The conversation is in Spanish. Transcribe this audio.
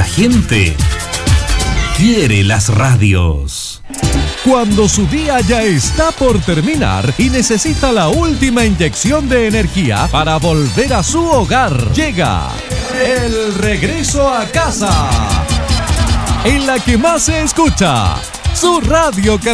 gente quiere las radios. Cuando su día ya está por terminar y necesita la última inyección de energía para volver a su hogar, llega el regreso a casa, en la que más se escucha su radio carretera.